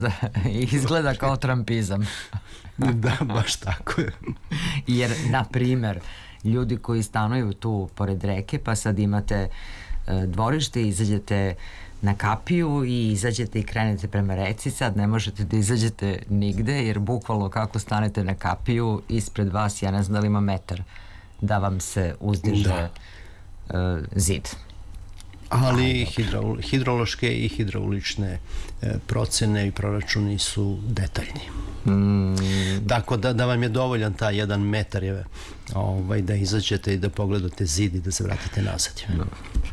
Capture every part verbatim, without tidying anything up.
Izgleda kao trampizam. Da, baš tako je. Jer, na primer, ljudi koji stanuju tu pored reke, pa sad imate e, dvorište, izađete na kapiju i izađete i krenete prema reci, sad ne možete da izađete nigde, jer bukvalno kako stanete na kapiju, ispred vas, ja ne znam da li ima metar, da vam se uzdiže da. e, zid. Ali hidro, hidrološke i hidraulične e, procene i proračuni su detaljni. Mm. Tako da, da vam je dovoljan taj jedan metar je, ovaj, da izađete i da pogledate zid i da se vratite nazad. No.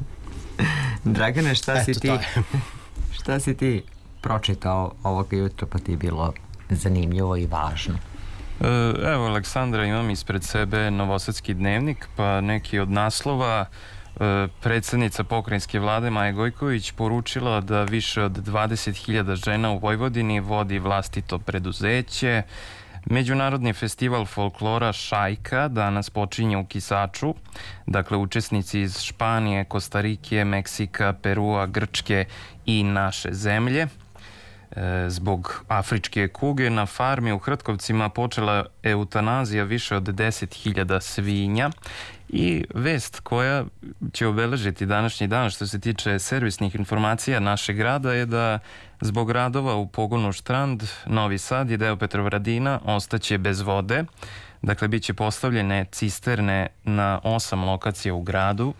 Dragane, šta Eto, si ti šta si ti pročitao ovoga jutra, pa ti je bilo zanimljivo i važno? Evo, Aleksandra, imam ispred sebe Novosadski dnevnik, pa neki od naslova. Predsednica pokrajinske vlade Maja Gojković poručila da više od dvadeset hiljada žena u Vojvodini vodi vlastito preduzeće. Međunarodni festival folklora Šajka danas počinje u Kisaču. Dakle, učesnici iz Španije, Kostarike, Meksika, Perua, Grčke i naše zemlje. Zbog afričke kuge na farmi u Hrtkovcima počela eutanazija više od deset hiljada svinja. I vest koja će obeležiti današnji dan što se tiče servisnih informacija našeg grada je da zbog radova u pogonu Štrand, Novi Sad i deo Petrovaradina ostaće bez vode. Dakle, bit će postavljene cisterne na osam lokacija u gradu.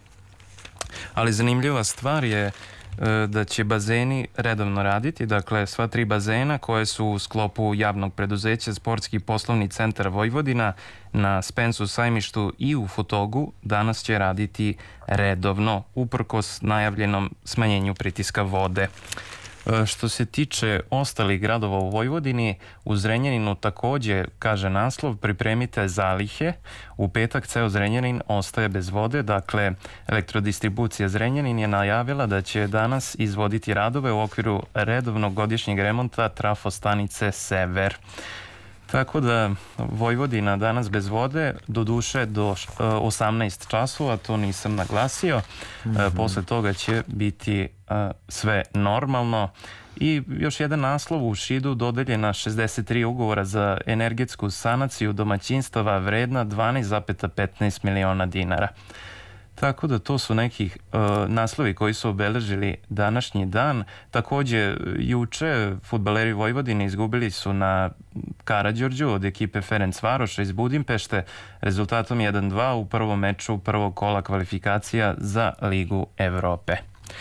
Ali zanimljiva stvar je da će bazeni redovno raditi, dakle sva tri bazena koje su u sklopu javnog preduzeća Sportski poslovni centar Vojvodina na Spensu sajmištu i u Futogu danas će raditi redovno, uprkos najavljenom smanjenju pritiska vode. Što se tiče ostalih gradova u Vojvodini, u Zrenjaninu takođe, kaže naslov, pripremite zalihe. U petak ceo Zrenjanin ostaje bez vode, dakle Elektrodistribucija Zrenjanin je najavila da će danas izvoditi radove u okviru redovnog godišnjeg remonta trafostanice Sever. Tako da Vojvodina danas bez vode, do duše do osamnaest časova, to nisam naglasio. Mm-hmm. Posle toga će biti sve normalno. I još jedan naslov, u Šidu dodeljena šezdeset tri ugovora za energetsku sanaciju domaćinstava vredna dvanaest zarez petnaest miliona dinara. Tako da to su nekih uh, naslovi koji su obeležili današnji dan. Takođe, juče fudbaleri Vojvodine izgubili su na Karađorđu od ekipe Ferencvaroša iz Budimpešte rezultatom jedan dva u prvom meču prvog kola kvalifikacija za Ligu Evrope.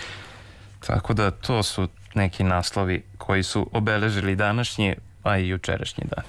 Tako da to su neki naslovi koji su obeležili današnji, a i jučerašnji dan.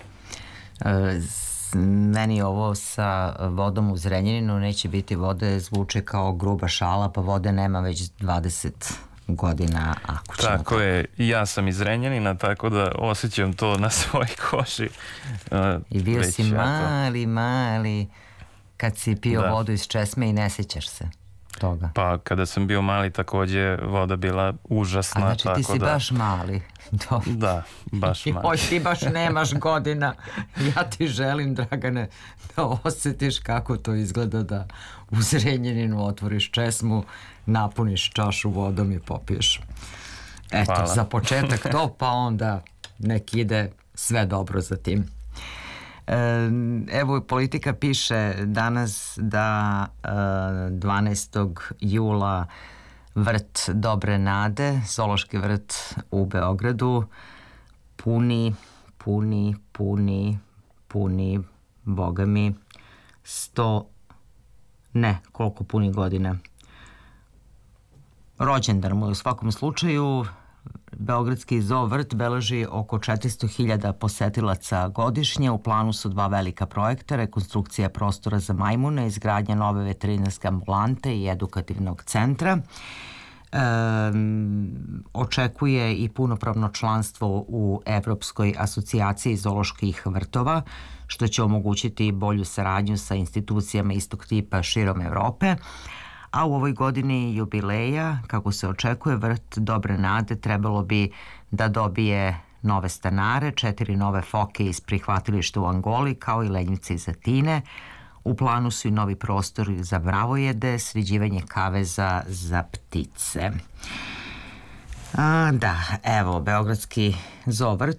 Uh, Meni ovo sa vodom u Zrenjaninu, neće biti vode, zvuče kao gruba šala, pa vode nema već dvadeset godina. Ako ćemo tako, tako je, ja sam iz Zrenjanina, tako da osjećam to na svojoj koži. Uh, I bio si mali, mali, kad si pio da. vodu iz česme i ne sjećaš se toga. Pa kada sam bio mali takođe voda bila užasna. A znači tako ti si da... baš mali. Dobro. Da, baš mali. Joj, ti baš nemaš godina. Ja ti želim, Dragane, da osjetiš kako to izgleda da u Zrenjaninu otvoriš česmu, napuniš čašu vodom i popiješ. Eto, hvala. Za početak to, pa onda nek ide sve dobro za tim. Evo, Politika piše danas da dvanaestog jula vrt Dobre Nade, zoološki vrt u Beogradu, puni, puni, puni, puni, boga mi, sto, ne, koliko puni godina. Rođendan mu je u svakom slučaju. Beogradski zoo vrt beleži oko četiristo hiljada posetilaca godišnje. U planu su dva velika projekta, rekonstrukcija prostora za majmune, izgradnja nove veterinarske ambulante i edukativnog centra. E, očekuje i punopravno članstvo u Evropskoj asocijaciji zooloških vrtova, što će omogućiti bolju saradnju sa institucijama istog tipa širom Evrope. A u ovoj godini jubileja, kako se očekuje, vrt Dobre Nade trebalo bi da dobije nove stanare, četiri nove foke iz prihvatilišta u Angoli, kao i lenjivce iz Atine. U planu su i novi prostori za mravojede, sređivanje kaveza za ptice. A, da, evo, Beogradski zoovrt